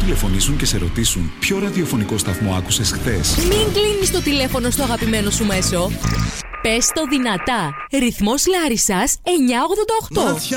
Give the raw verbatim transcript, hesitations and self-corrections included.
τηλεφωνήσουν και σε ρωτήσουν ποιο ραδιοφωνικό σταθμό άκουσες χθες. Μην κλείνεις το τηλέφωνο στο αγαπημένο σου μέσο. Πες το δυνατά. Ρυθμός Λάρισσας εννιακόσια ογδόντα οκτώ.